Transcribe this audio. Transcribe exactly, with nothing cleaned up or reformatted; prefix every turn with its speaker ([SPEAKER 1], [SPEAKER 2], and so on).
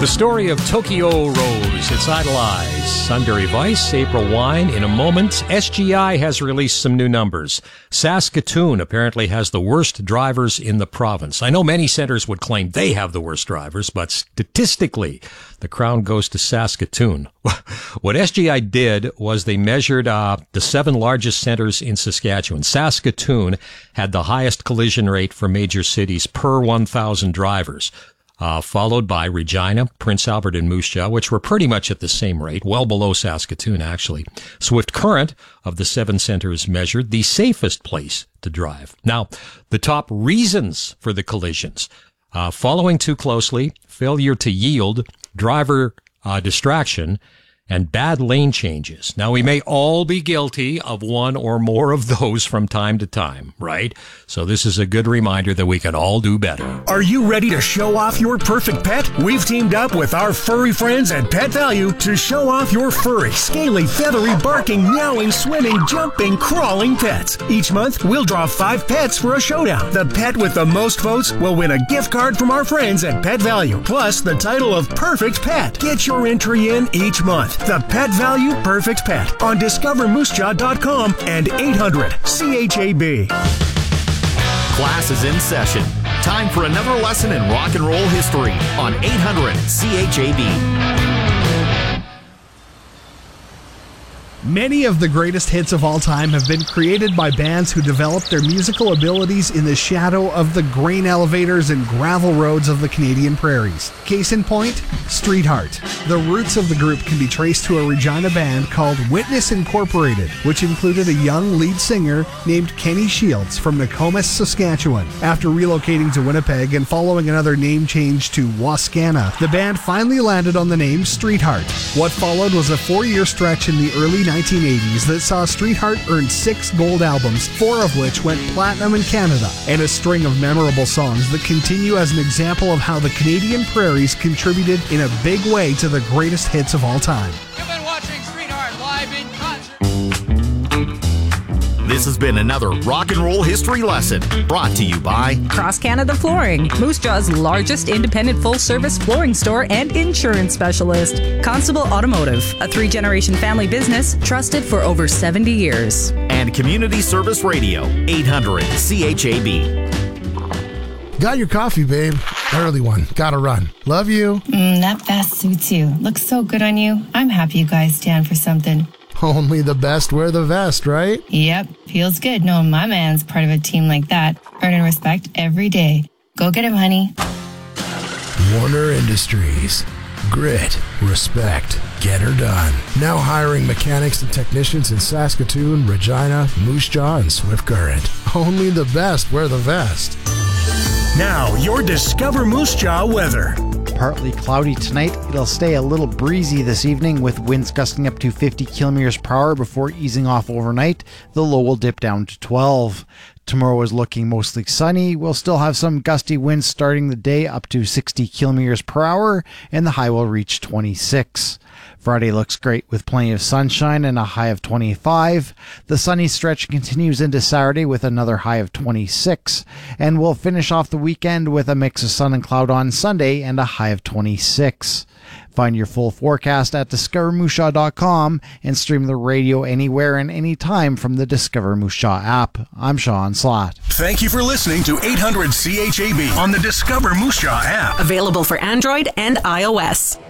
[SPEAKER 1] The story of Tokyo Rose. It's Idolize. Sunbury Vice, April Wine. In a moment, S G I has released some new numbers. Saskatoon apparently has the worst drivers in the province. I know many centers would claim they have the worst drivers, but statistically, the crown goes to Saskatoon. What S G I did was they measured uh, the seven largest centers in Saskatchewan. Saskatoon had the highest collision rate for major cities per one thousand drivers. Uh, followed by Regina, Prince Albert, and Moose Jaw, which were pretty much at the same rate, well below Saskatoon, actually. Swift Current, of the seven centers measured, the safest place to drive. Now, the top reasons for the collisions, uh, following too closely, failure to yield, driver uh, distraction, and bad lane changes. Now, we may all be guilty of one or more of those from time to time, right? So this is a good reminder that we can all do better.
[SPEAKER 2] Are you ready to show off your perfect pet? We've teamed up with our furry friends at Pet Value to show off your furry, scaly, feathery, barking, meowing, swimming, jumping, crawling pets. Each month, we'll draw five pets for a showdown. The pet with the most votes will win a gift card from our friends at Pet Value, plus the title of Perfect Pet. Get your entry in each month. The Pet Value Perfect Pet on discover moose jaw dot com and eight hundred C H A B.
[SPEAKER 3] Class is in session. Time for another lesson in rock and roll history on eight hundred C H A B.
[SPEAKER 4] Many of the greatest hits of all time have been created by bands who developed their musical abilities in the shadow of the grain elevators and gravel roads of the Canadian prairies. Case in point, Streetheart. The roots of the group can be traced to a Regina band called Witness Incorporated, which included a young lead singer named Kenny Shields from Nokomis, Saskatchewan. After relocating to Winnipeg and following another name change to Wascana, the band finally landed on the name Streetheart. What followed was a four-year stretch in the early nineteen eighties that saw Streetheart earn six gold albums, four of which went platinum in Canada, and a string of memorable songs that continue as an example of how the Canadian prairies contributed in a big way to the greatest hits of all time.
[SPEAKER 5] You've been watching Streetheart live in concert.
[SPEAKER 3] This has been another rock and roll history lesson brought to you by
[SPEAKER 6] Cross Canada Flooring, Moose Jaw's largest independent full-service flooring store and insurance specialist. Constable Automotive, a three-generation family business trusted for over seventy years.
[SPEAKER 3] And Community Service Radio, eight hundred C H A B.
[SPEAKER 7] Got your coffee, babe. Early one. Gotta run. Love you.
[SPEAKER 8] Mm, that vest suits you. Looks so good on you. I'm happy you guys stand for something.
[SPEAKER 7] Only the best wear the vest, right?
[SPEAKER 8] Yep. Feels good knowing my man's part of a team like that. Earning respect every day. Go get him, honey.
[SPEAKER 7] Warner Industries. Grit. Respect. Get her done. Now hiring mechanics and technicians in Saskatoon, Regina, Moose Jaw, and Swift Current. Only the best wear the vest.
[SPEAKER 2] Now, your Discover Moose Jaw weather.
[SPEAKER 9] Partly cloudy tonight. It'll stay a little breezy this evening with winds gusting up to fifty kilometers per hour before easing off overnight. The low will dip down to twelve. Tomorrow is looking mostly sunny. We'll still have some gusty winds starting the day up to sixty kilometers per hour, and the high will reach twenty-six. Friday looks great with plenty of sunshine and a high of twenty-five. The sunny stretch continues into Saturday with another high of twenty-six. And we'll finish off the weekend with a mix of sun and cloud on Sunday and a high of twenty-six. Find your full forecast at discover moose jaw dot com and stream the radio anywhere and anytime from the Discover Moose Jaw app. I'm Sean Slott.
[SPEAKER 2] Thank you for listening to eight hundred C H A B on the Discover Moose Jaw app.
[SPEAKER 10] Available for Android and iOS.